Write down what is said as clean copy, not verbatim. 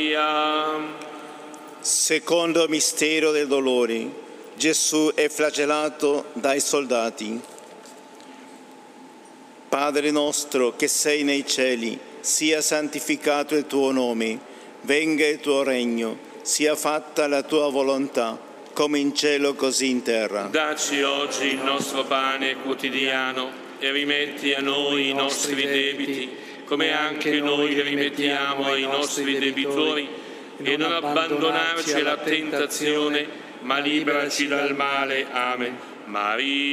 Maria. Secondo mistero del dolore, Gesù è flagellato dai soldati. Padre nostro che sei nei cieli, sia santificato il tuo nome, venga il tuo regno, sia fatta la tua volontà, come in cielo così in terra. Dacci oggi il nostro pane quotidiano e rimetti a noi i nostri debiti, come anche noi rimettiamo ai nostri debitori, e non abbandonarci alla tentazione, ma liberaci dal male. Amen. Maria.